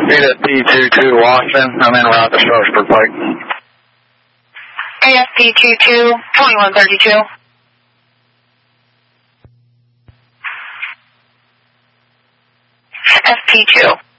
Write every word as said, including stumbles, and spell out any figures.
A S P two two Washington. I'm en route to Sharpsburg Pike. A S P two two, twenty-one thirty-two. S P two.